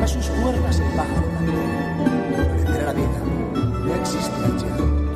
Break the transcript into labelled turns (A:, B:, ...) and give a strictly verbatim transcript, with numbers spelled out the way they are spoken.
A: para sus cuerdas el pájaro también. Parecerá la vida, no existe ya.